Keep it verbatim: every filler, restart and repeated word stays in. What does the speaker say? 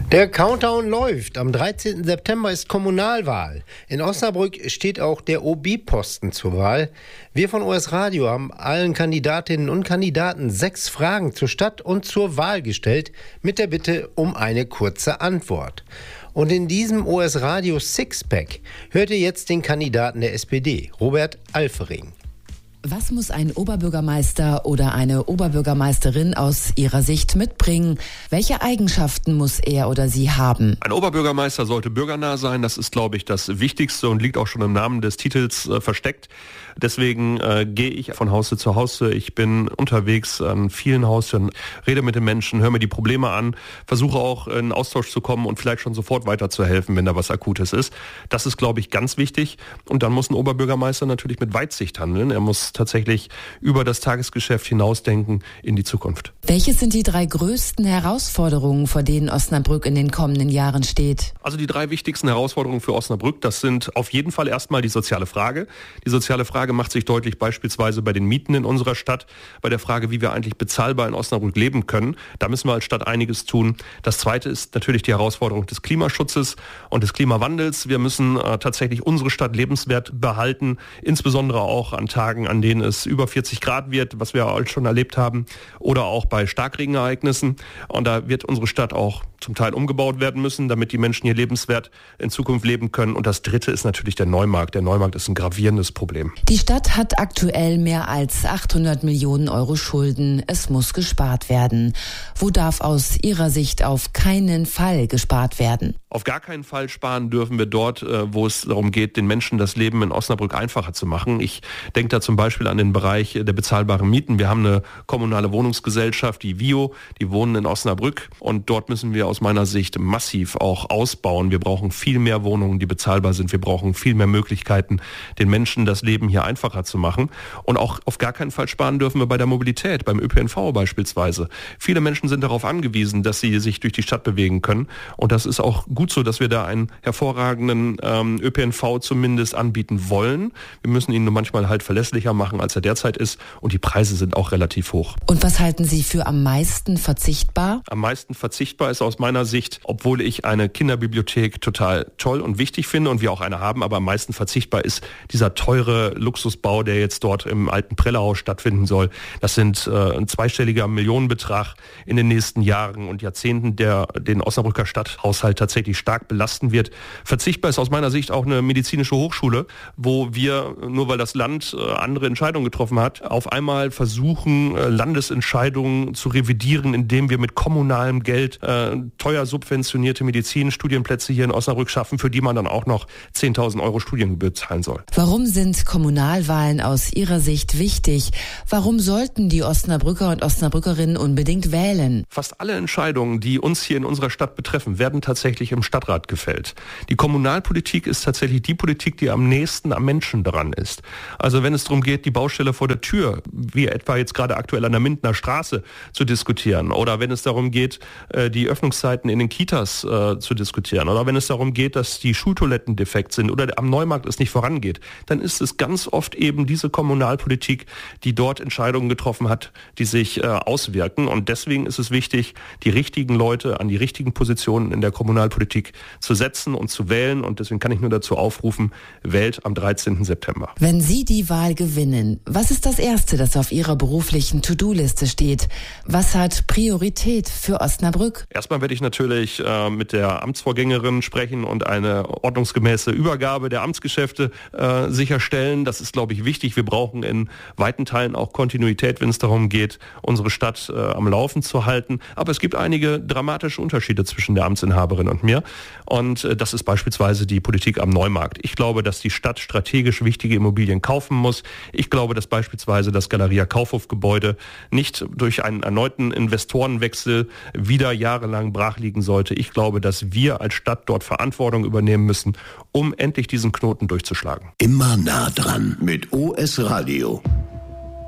Der Countdown läuft. Am dreizehnten September ist Kommunalwahl. In Osnabrück steht auch der O B-Posten zur Wahl. Wir von O S Radio haben allen Kandidatinnen und Kandidaten sechs Fragen zur Stadt und zur Wahl gestellt, mit der Bitte um eine kurze Antwort. Und in diesem O S Radio Sixpack hört ihr jetzt den Kandidaten der S P D, Robert Alfering. Was muss ein Oberbürgermeister oder eine Oberbürgermeisterin aus Ihrer Sicht mitbringen? Welche Eigenschaften muss er oder sie haben? Ein Oberbürgermeister sollte bürgernah sein. Das ist, glaube ich, das Wichtigste und liegt auch schon im Namen des Titels äh, versteckt. Deswegen äh, gehe ich von Haustür zu Haustür. Ich bin unterwegs an vielen Haustüren, rede mit den Menschen, höre mir die Probleme an, versuche auch in Austausch zu kommen und vielleicht schon sofort weiterzuhelfen, wenn da was Akutes ist. Das ist, glaube ich, ganz wichtig. Und dann muss ein Oberbürgermeister natürlich mit Weitsicht handeln. Er muss tatsächlich über das Tagesgeschäft hinausdenken in die Zukunft. Welche sind die drei größten Herausforderungen, vor denen Osnabrück in den kommenden Jahren steht? Also die drei wichtigsten Herausforderungen für Osnabrück, das sind auf jeden Fall erstmal die soziale Frage. Die soziale Frage macht sich deutlich beispielsweise bei den Mieten in unserer Stadt, bei der Frage, wie wir eigentlich bezahlbar in Osnabrück leben können. Da müssen wir als Stadt einiges tun. Das zweite ist natürlich die Herausforderung des Klimaschutzes und des Klimawandels. Wir müssen äh, tatsächlich unsere Stadt lebenswert behalten, insbesondere auch an Tagen, an denen es über vierzig Grad wird, was wir all schon erlebt haben, oder auch bei Starkregenereignissen. Und da wird unsere Stadt auch zum Teil umgebaut werden müssen, damit die Menschen hier lebenswert in Zukunft leben können. Und das dritte ist natürlich der Neumarkt. Der Neumarkt ist ein gravierendes Problem. Die Stadt hat aktuell mehr als achthundert Millionen Euro Schulden. Es muss gespart werden. Wo darf aus Ihrer Sicht auf keinen Fall gespart werden? Auf gar keinen Fall sparen dürfen wir dort, wo es darum geht, den Menschen das Leben in Osnabrück einfacher zu machen. Ich denke da zum Beispiel an den Bereich der bezahlbaren Mieten. Wir haben eine kommunale Wohnungsgesellschaft, die Vio, die wohnen in Osnabrück. Und dort müssen wir aus meiner Sicht massiv auch ausbauen. Wir brauchen viel mehr Wohnungen, die bezahlbar sind. Wir brauchen viel mehr Möglichkeiten, den Menschen das Leben hier einfacher zu machen. Und auch auf gar keinen Fall sparen dürfen wir bei der Mobilität, beim Ö P N V beispielsweise. Viele Menschen sind darauf angewiesen, dass sie sich durch die Stadt bewegen können. Und das ist auch gut so, dass wir da einen hervorragenden ähm, Ö P N V zumindest anbieten wollen. Wir müssen ihn nur manchmal halt verlässlicher machen, als er derzeit ist. Und die Preise sind auch relativ hoch. Und was halten Sie für am meisten verzichtbar? Am meisten verzichtbar ist aus meiner Sicht, obwohl ich eine Kinderbibliothek total toll und wichtig finde und wir auch eine haben, aber am meisten verzichtbar ist dieser teure Luxusbau, der jetzt dort im alten Prellerhaus stattfinden soll. Das sind äh, ein zweistelliger Millionenbetrag in den nächsten Jahren und Jahrzehnten, der den Osnabrücker Stadthaushalt tatsächlich stark belasten wird. Verzichtbar ist aus meiner Sicht auch eine medizinische Hochschule, wo wir, nur weil das Land äh, andere Entscheidungen getroffen hat, auf einmal versuchen, äh, Landesentscheidungen zu revidieren, indem wir mit kommunalem Geld äh, teuer subventionierte Medizinstudienplätze hier in Osnabrück schaffen, für die man dann auch noch zehntausend Euro Studiengebühr zahlen soll. Warum sind Kommunalwahlen aus Ihrer Sicht wichtig? Warum sollten die Osnabrücker und Osnabrückerinnen unbedingt wählen? Fast alle Entscheidungen, die uns hier in unserer Stadt betreffen, werden tatsächlich im Stadtrat gefällt. Die Kommunalpolitik ist tatsächlich die Politik, die am nächsten am Menschen dran ist. Also wenn es darum geht, die Baustelle vor der Tür, wie etwa jetzt gerade aktuell an der Mindener Straße, zu diskutieren, oder wenn es darum geht, die Öffnungszeiten in den Kitas äh, zu diskutieren, oder wenn es darum geht, dass die Schultoiletten defekt sind oder am Neumarkt es nicht vorangeht, dann ist es ganz oft eben diese Kommunalpolitik, die dort Entscheidungen getroffen hat, die sich äh, auswirken. Und deswegen ist es wichtig, die richtigen Leute an die richtigen Positionen in der Kommunalpolitik zu setzen und zu wählen. Und deswegen kann ich nur dazu aufrufen, wählt am dreizehnten September. Wenn Sie die Wahl gewinnen, was ist das Erste, das auf Ihrer beruflichen To-Do-Liste steht? Was hat Priorität für Osnabrück? Erstmal werde ich natürlich äh, mit der Amtsvorgängerin sprechen und eine ordnungsgemäße Übergabe der Amtsgeschäfte äh, sicherstellen. Das ist, glaube ich, wichtig. Wir brauchen in weiten Teilen auch Kontinuität, wenn es darum geht, unsere Stadt äh, am Laufen zu halten. Aber es gibt einige dramatische Unterschiede zwischen der Amtsinhaberin und mir. Und äh, das ist beispielsweise die Politik am Neumarkt. Ich glaube, dass die Stadt strategisch wichtige Immobilien kaufen muss. Ich glaube, dass beispielsweise das Galeria Kaufhof-Gebäude nicht durch einen erneuten Investorenwechsel wieder jahrelang brach liegen sollte. Ich glaube, dass wir als Stadt dort Verantwortung übernehmen müssen, um endlich diesen Knoten durchzuschlagen. Immer nah dran mit O S Radio.